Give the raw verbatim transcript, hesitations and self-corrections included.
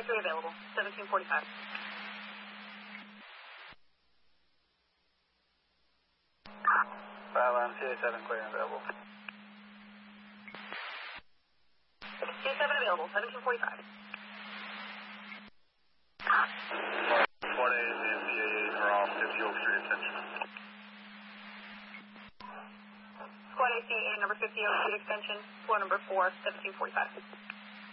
three available, seventeen forty-five. Five on C A seven, clear and available. C A seven available, seventeen forty-five. Squad A and C A eight are off fifty Oak Street extension. Squad A, C A eight, number fifty Oak Street extension, floor number four, seventeen forty-five.